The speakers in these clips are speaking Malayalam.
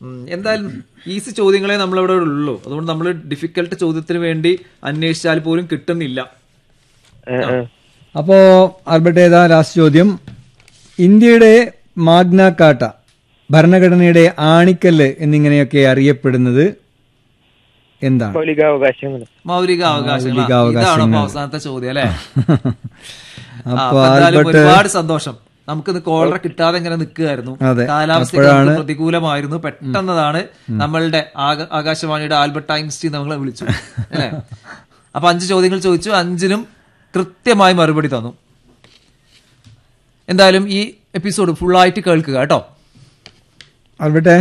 എന്തായാലും ഈസി ചോദ്യങ്ങളെ നമ്മളിവിടെ ഉള്ളൂ. അതുകൊണ്ട് നമ്മൾ ഡിഫിക്കൽട്ട് ചോദ്യത്തിന് വേണ്ടി അന്വേഷിച്ചാൽ പോലും കിട്ടുന്നില്ല. അപ്പോ ആൽബർട്ട്, ഏതാ ലാസ്റ്റ് ചോദ്യം? ഇന്ത്യയുടെ മാഗ്ന കാർട്ട, ഭരണഘടനയുടെ ആണിക്കല്ല് എന്നിങ്ങനെയൊക്കെ അറിയപ്പെടുന്നത് എന്താണ്? മൗലികാവകാശങ്ങൾ. ഇതാണോ അവസാനത്തെ ചോദ്യം അല്ലെ? അപ്പൊ ഒരുപാട് സന്തോഷം. നമുക്കിന്ന് കോളറ കിട്ടാതെ ഇങ്ങനെ നിൽക്കുകയായിരുന്നു. കാലാവസ്ഥ പ്രതികൂലമായിരുന്നു. പെട്ടെന്നതാണ് നമ്മളുടെ ആകാശവാണിയുടെ ആൽബർട്ട് ഐൻസ്റ്റീൻ നമ്മളെ വിളിച്ചു അല്ലെ. അപ്പൊ 5 ചോദ്യങ്ങൾ ചോദിച്ചു, 5നും കൃത്യമായി മറുപടി തന്നു. എന്തായാലും ഈ എപ്പിസോഡ് ഫുള്ളായിട്ട് കേൾക്കുക കേട്ടോ. ആൽബർട്ടെ,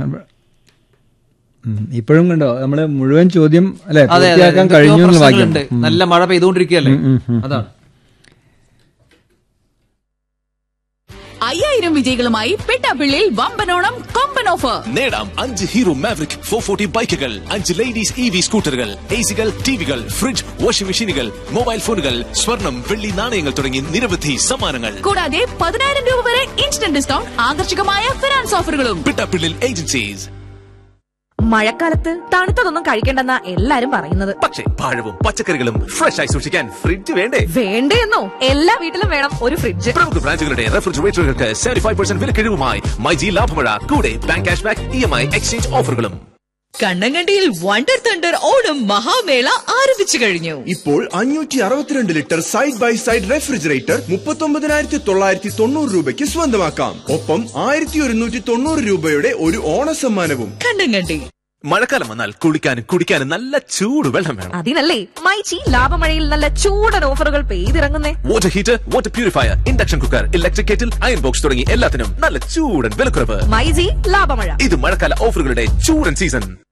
ഇപ്പോഴും കണ്ടോ നമ്മള് മുഴുവൻ ചോദ്യം അല്ലെ പൂർത്തിയാക്കാൻ കഴിഞ്ഞു. നല്ല മഴ പെയ്തുകൊണ്ടിരിക്കുകയല്ലേ, അതാണ്. 5000 വിജയികളുമായി പെട്ടാപ്പിള്ളിയിൽ വമ്പനോണം കൊമ്പൻ ഓഫർ. നേടാം 5 ഹീറോ മാവറിക് 440 ബൈക്കുകൾ, 5 ലേഡീസ് EV സ്കൂട്ടറുകൾ, AC-കൾ, ടിവികൾ, ഫ്രിഡ്ജ്, വാഷിംഗ് മെഷീനുകൾ, മൊബൈൽ ഫോണുകൾ, സ്വർണം, വെള്ളി നാണയങ്ങൾ തുടങ്ങി നിരവധി സമ്മാനങ്ങൾ. കൂടാതെ 10000 രൂപ വരെ ഇൻസ്റ്റന്റ് ഡിസ്കൗണ്ട്, ആകർഷകമായ ഫിനാൻസ് ഓഫറുകളും. പെട്ടാപ്പിള്ളിൽ ഏജൻസീസ്. മഴക്കാലത്ത് തണുത്തതൊന്നും കഴിക്കണ്ടെന്നാ എല്ലാരും പറയുന്നത്. പക്ഷേ പഴവും പച്ചക്കറികളും ഫ്രഷ് ആയി സൂക്ഷിക്കാൻ ഫ്രിഡ്ജ് വേണ്ടേ? വേണ്ടേന്നോ? എല്ലാ വീട്ടിലും വേണം ഒരു ഫ്രിഡ്ജ്. പ്രമുഖ ബ്രാൻഡുകളുടെ റെഫ്രിജറേറ്ററുകൾക്ക് 75% വിലക്കിഴിവുമായി മൈജി ലാഭമഴ. കൂടെ bank cash back, EMI exchange ഓഫറുകളും. കണ്ണങ്കണ്ടിയിൽ വണ്ടർ തണ്ടർ ഓണം മഹാമേള ആരംഭിച്ചു കഴിഞ്ഞു. ഇപ്പോൾ 562 litre side by side refrigerator 39,990 രൂപയ്ക്ക് സ്വന്തമാക്കാം. ഒപ്പം 1190 രൂപയുടെ ഒരു ഓണസമ്മാനവും. കണ്ണങ്കണ്ടി. മഴക്കാലം വന്നാൽ കുളിക്കാനും കുടിക്കാനും നല്ല ചൂട് വെള്ളം വേണം. അതിനല്ലേ മൈജി ലാഭമഴയിൽ നല്ല ചൂടൻ ഓഫറുകൾ പെയ്തിറങ്ങുന്നേ. Water heater, water purifier, induction cooker, electric kettle, iron box തുടങ്ങി എല്ലാത്തിനും നല്ല ചൂടൻ വിലക്കുറവ്. മൈജി ലാഭമഴ. ഇത് മഴക്കാല ഓഫറുകളുടെ ചൂടൻ സീസൺ.